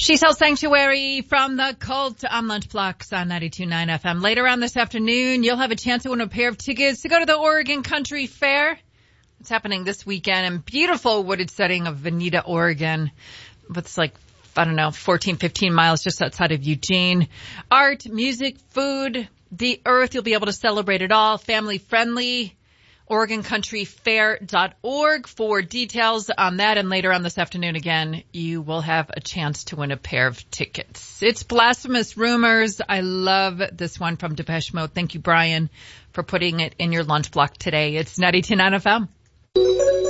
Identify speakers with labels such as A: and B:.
A: She Sells Sanctuary from the Cult on Lunchblocks on 92.9 FM. Later on this afternoon, you'll have a chance to win a pair of tickets to go to the Oregon Country Fair. It's happening this weekend in beautiful wooded setting of Veneta, Oregon. It's like, 14, 15 miles just outside of Eugene. Art, music, food, the earth. You'll be able to celebrate it all. Family friendly. OregonCountryFair.org for details on that. And later on this afternoon, again, you will have a chance to win a pair of tickets. It's Blasphemous Rumors. I love this one from Depeche Mode. Thank you, Brian, for putting it in your lunch block today. It's 92.9 FM.